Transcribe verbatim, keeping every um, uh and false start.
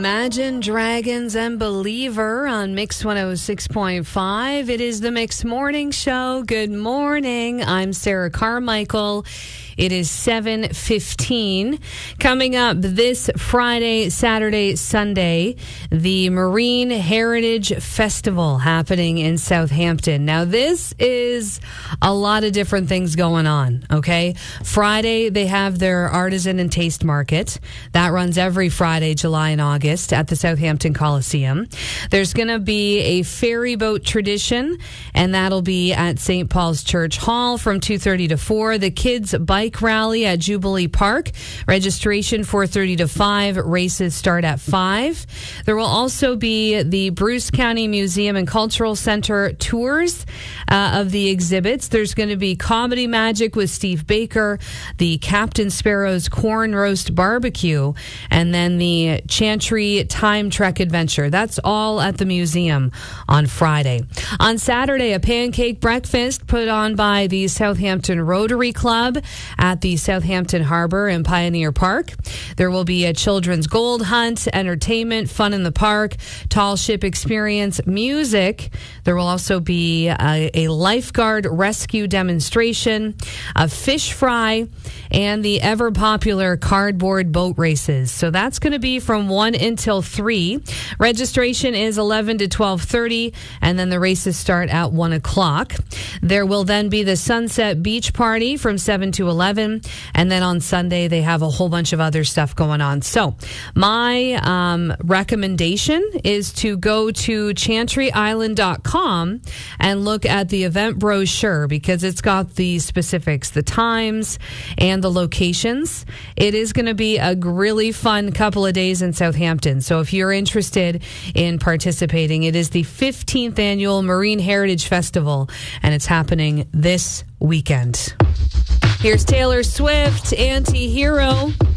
Imagine Dragons and Believer on Mix one oh six point five. It is the Mix Morning Show. Good morning. I'm Sarah Carmichael. It is seven fifteen. Coming up this Friday, Saturday, Sunday, the Marine Heritage Festival happening in Southampton. Now, this is a lot of different things going on, okay? Friday, they have their Artisan and Taste Market. That runs every Friday, July and August at the Southampton Coliseum. There's going to be a ferry boat tradition, and that'll be at Saint Paul's Church Hall from two thirty to four. The Kids Bike Rally at Jubilee Park. Registration four thirty to five. Races start at five. There will also be the Bruce County Museum and Cultural Center tours uh, of the exhibits. There's going to be Comedy Magic with Steve Baker, the Captain Sparrow's Corn Roast Barbecue, and then the Chantry Time Trek Adventure. That's all at the museum on Friday. On Saturday, a pancake breakfast put on by the Southampton Rotary Club at the Southampton Harbour and Pioneer Park. There will be a children's gold hunt, entertainment, fun in the park, tall ship experience, music. There will also be a, a lifeguard rescue demonstration, a fish fry, and the ever popular cardboard boat races. So that's going to be from one until three. Registration is eleven to twelve thirty, and then the races start at one o'clock. There will then be the Sunset Beach Party from seven to eleven, and then on Sunday they have a whole bunch of other stuff going on. So my um, recommendation is to go to chantry island dot com and look at the event brochure, because it's got the specifics, the times, and the locations. It is going to be a really fun couple of days in Southampton. So if you're interested in participating, it is the fifteenth annual Marine Heritage Festival, and it's happening this weekend. Here's Taylor Swift, Anti-Hero.